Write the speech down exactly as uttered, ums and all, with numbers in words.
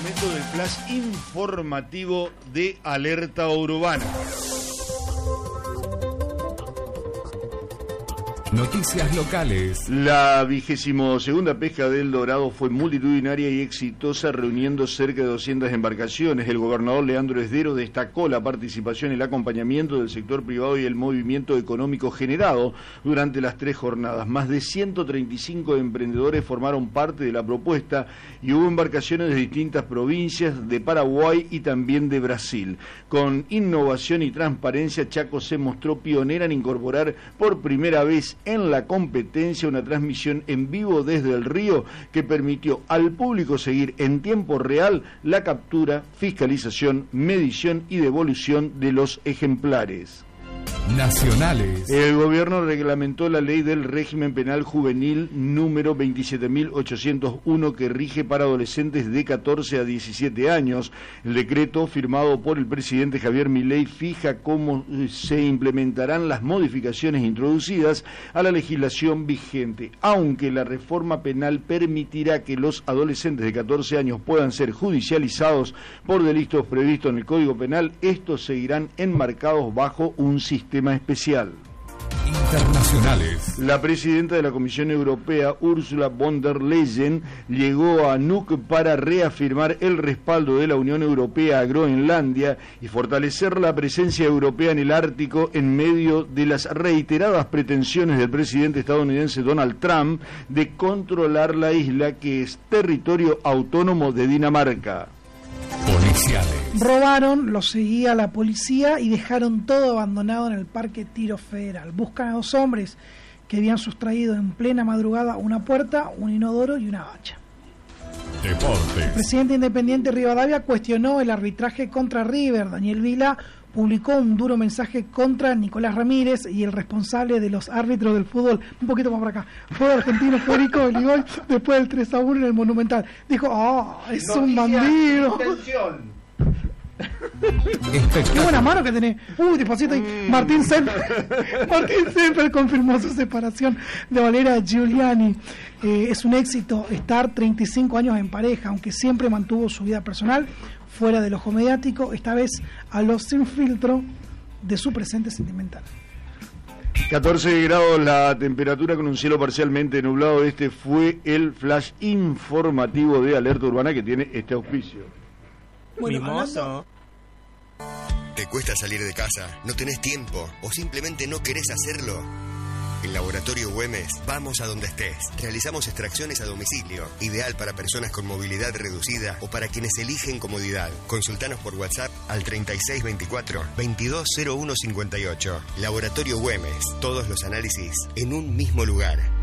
Momento del flash informativo de Alerta Urbana. Noticias locales. La vigésimo segunda pesca del Dorado fue multitudinaria y exitosa, reuniendo cerca de doscientas embarcaciones. El gobernador Leandro Esdero destacó la participación y el acompañamiento del sector privado y el movimiento económico generado durante las tres jornadas. Más de ciento treinta y cinco emprendedores formaron parte de la propuesta y hubo embarcaciones de distintas provincias, de Paraguay y también de Brasil. Con innovación y transparencia, Chaco se mostró pionera en incorporar por primera vez en la competencia una transmisión en vivo desde el río que permitió al público seguir en tiempo real la captura, fiscalización, medición y devolución de los ejemplares. Nacionales. El gobierno reglamentó la ley del régimen penal juvenil número veintisiete mil ochocientos uno que rige para adolescentes de catorce a diecisiete años. El decreto firmado por el presidente Javier Milei fija cómo se implementarán las modificaciones introducidas a la legislación vigente. Aunque la reforma penal permitirá que los adolescentes de catorce años puedan ser judicializados por delitos previstos en el Código Penal, estos seguirán enmarcados bajo un sistema especial. Internacionales. La presidenta de la Comisión Europea, Ursula von der Leyen, llegó a Nuuk para reafirmar el respaldo de la Unión Europea a Groenlandia y fortalecer la presencia europea en el Ártico en medio de las reiteradas pretensiones del presidente estadounidense Donald Trump de controlar la isla, que es territorio autónomo de Dinamarca. Policiales. Robaron, los seguía la policía y dejaron todo abandonado en el Parque Tiro Federal. Buscan a dos hombres que habían sustraído en plena madrugada una puerta, un inodoro y una hacha. Deportes. El presidente independiente Rivadavia cuestionó el arbitraje contra River. Daniel Vila publicó un duro mensaje contra Nicolás Ramírez y el responsable de los árbitros del fútbol, un poquito más para acá, fue argentino Federico Beligoy, después del tres a uno en el Monumental. Dijo, ah, oh, es Noticia, un bandido. Qué buena mano que tenés. Uy, despacito. Mm. Martín Semper Martín Semper confirmó su separación de Valeria Giuliani. Eh, es un éxito estar treinta y cinco años en pareja, aunque siempre mantuvo su vida personal fuera del ojo mediático, esta vez a los sin filtro de su presente sentimental. catorce grados la temperatura con un cielo parcialmente nublado. Este fue el flash informativo de Alerta Urbana, que tiene este auspicio. Bueno, Mimoso. ¿Te cuesta salir de casa? ¿No tenés tiempo? ¿O simplemente no querés hacerlo? En Laboratorio Güemes, vamos a donde estés. Realizamos extracciones a domicilio, ideal para personas con movilidad reducida o para quienes eligen comodidad. Consultanos por WhatsApp al treinta y seis veinticuatro veintidós cero uno cincuenta y ocho. Laboratorio Güemes, todos los análisis en un mismo lugar.